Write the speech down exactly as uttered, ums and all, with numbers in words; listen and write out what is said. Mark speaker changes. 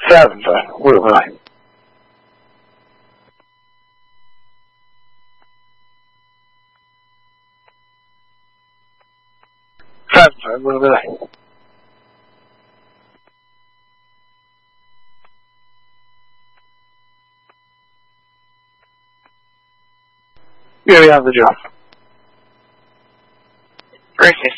Speaker 1: 三分会不会？三分会不会？月亮的就。
Speaker 2: Gracie